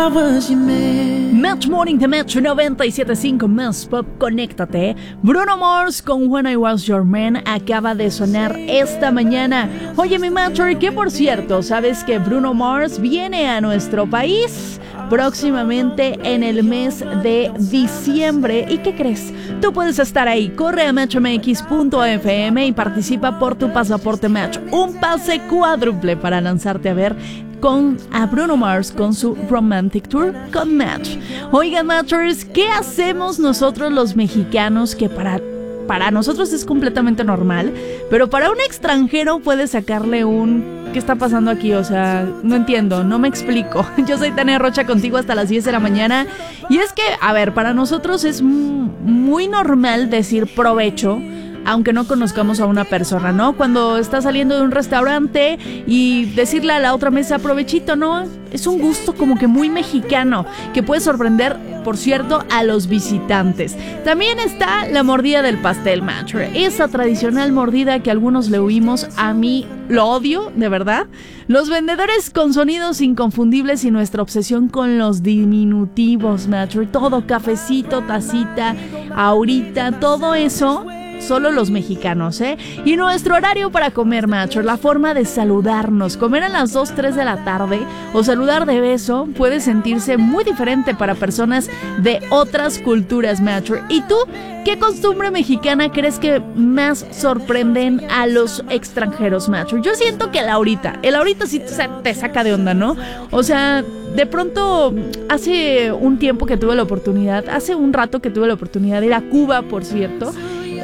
Match Morning de Match 97.5 Más Pop, conéctate. Bruno Mars con When I Was Your Man acaba de sonar esta mañana. Oye, mi Matcher, que por cierto, ¿sabes que Bruno Mars viene a nuestro país próximamente en el mes de diciembre? ¿Y qué crees? Tú puedes estar ahí. Corre a matchmx.fm y participa por tu pasaporte Match. Un pase cuádruple para lanzarte a ver a Bruno Mars con su Romantic Tour con Match. Oigan, Matchers, ¿qué hacemos nosotros los mexicanos que para nosotros es completamente normal, pero para un extranjero puede sacarle ¿qué está pasando aquí? O sea, no entiendo, no me explico. Yo soy Tania Rocha, contigo hasta las 10 de la mañana. Y es que, a ver, para nosotros es muy normal decir provecho, aunque no conozcamos a una persona, ¿no? Cuando estás saliendo de un restaurante y decirle a la otra mesa provechito, ¿no? Es un gusto como que muy mexicano, que puede sorprender, por cierto, a los visitantes. También está la mordida del pastel, Matcher. Esa tradicional mordida que algunos le huimos, a mí lo odio, de verdad. Los vendedores con sonidos inconfundibles y nuestra obsesión con los diminutivos, Matcher. Todo, cafecito, tacita, ahorita, todo eso. Solo los mexicanos, ¿eh? Y nuestro horario para comer, Matcher, la forma de saludarnos. Comer a las 2, 3 de la tarde o saludar de beso puede sentirse muy diferente para personas de otras culturas, Matcher. ¿Y tú, qué costumbre mexicana crees que más sorprenden a los extranjeros, Matcher? Yo siento que el ahorita sí te saca de onda, ¿no? O sea, de pronto, hace un rato que tuve la oportunidad de ir a Cuba, por cierto.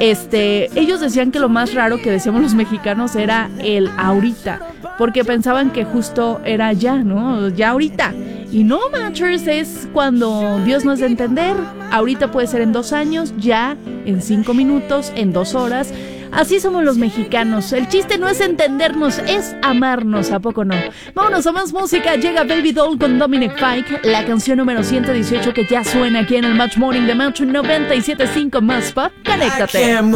Ellos decían que lo más raro que decíamos los mexicanos era el ahorita, porque pensaban que justo era ya, ¿no? Ya ahorita. Y no, Matchers, es cuando Dios nos da a entender. Ahorita puede ser en 2 años, ya en 5 minutos, en 2 horas. Así somos los mexicanos. El chiste no es entendernos, es amarnos, ¿a poco no? Vámonos a más música. Llega Baby Doll con Dominic Fike, la canción número 118 que ya suena aquí en el Match Morning de Match 97.5 Más Pop. Conéctate.